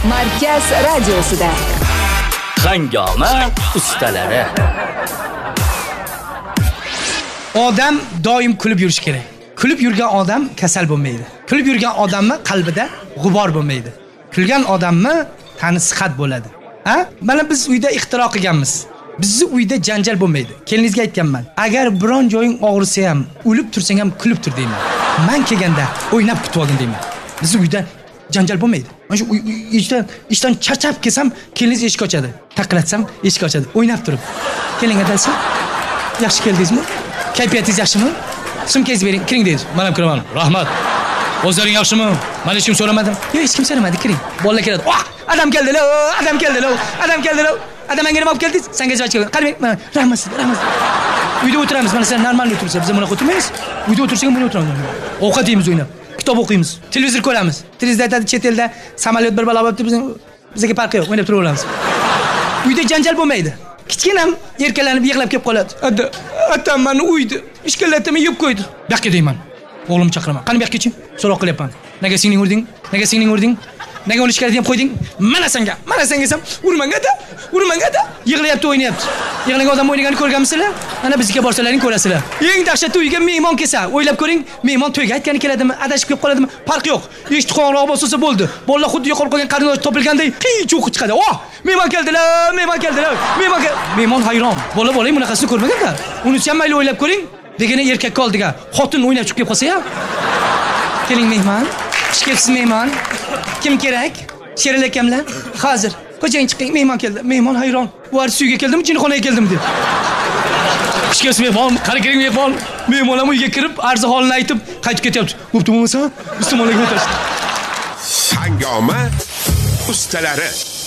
Markaz radiosida Hangoma ustalari. Odam doim kulib yurish kerak. Kulib yurgan odam kasal bo'lmaydi. Kulib yurgan odamning qalbida g'ubor bo'lmaydi. Kulgan odamning tani sihat bo'ladi. Ha? Mana biz uyda ixtiro qilganmiz. Bizni uyda janjal bo'lmaydi. Keliningizga aytganman. Agar biron joying og'risa ham, o'lib tursang ham kulib tur deyman. Men kelganda o'ynab kutib olgin deyman. Bizni uyda janjal bo'lmaydi. Mana shu ishdan charchab kelsam, keliningiz eshik ochadi. Taqilatsam eshik ochadi. O'ynab turib. Kelinga desam, yaxshi keldingizmi? Kayfiyatingiz yaxshimi? Sumkangizni bering, kiring deydi. Men ham kiraman. Rahmat. O'zlaring yaxshimi? Men hech kim so'ramadim. Yo'q, hech kim so'ramadi, kiring. Bolalar keladi. Adam keldilar, adam keldilar, adam keldilar. Adam menga nima olib keldingiz? Senga javob ber. Qarang, rahmat, rahmat. Uyda o'tiramiz. Mana sen normal o'tirsa, biz buni o'tirmaymiz. Uyda o'tirsak ham buni o'tiramiz. Ovqat yeymiz, o'ynab. Kitob o'qiymiz. Televizor ko'ramiz. Televizorda aytadi, chet elda samolyot bir balo bo'libdi, bizga farqi yo'q. O'ynab turaveramiz. Uyda janjal bo'lmaydi. Kichkinam erkalanib yig'lab kelib qoladi. Atam meni uyda ishkalatimi yeb qo'ydi. Bu yoqqa deyman. O'g'lim chaqiraman. Qani bu yoqqa chi? So'roq qilyapman. Nega singling urding? Nega singling urding? Nega uni ishkalat deb qo'yding? Mana senga desam, urmangada. Yig'layapti, o'ynayapti. Yig'lagan odam o'ynaganini ko'rganmisizlar? Ana bizga borsalaring ko'rasizlar. Eng dahshatli uyga mehmon kelsa, o'ylab ko'ring, mehmon to'yga aytgani keladimi, adashib kelib qoladimi? Farqi yo'q. Eshik qo'ng'iroq bo'lsa bo'ldi. Bolalar xuddi yo'qolib qolgan qarindosh topilganday qiy cho'qib chiqadi. Mehmon keldilar. Mehmon hayron. Bola bunaqasini ko'rmaganlar. Unisi ham mayli o'ylab ko'ring. Degani erkakka oldiga xotin o'ynab chiqib qolsa-ya. Keling mehmon. Xush kelibsiz mehmon. Kim kerak? Sherali akamlar. Hozir. Qo'chang chiqing, mehmon keldi. Mehmon hayron. Bu uyga keldimi, jinxonaga keldim deb. Xush kelibsiz mehmon. Qani keling mehmon. Mehmon ham uyga kirib, arzi holini aytib, qaytib ketyapti. Bo'pti bo'lmasa, iste'molga o'tasiz. Hangoma ustalari.